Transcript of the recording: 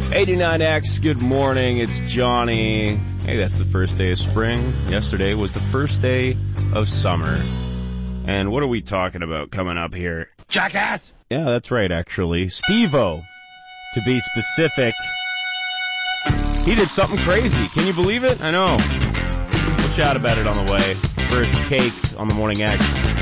89X, good morning, it's Johnny. Hey, that's the first day of spring. Yesterday was the first day of summer. And what are we talking about coming up here? Jackass! Yeah, that's right, actually. Steve-O, to be specific. He did something crazy. Can you believe it? I know. We'll chat about it on the way. First, Cake on the Morning X.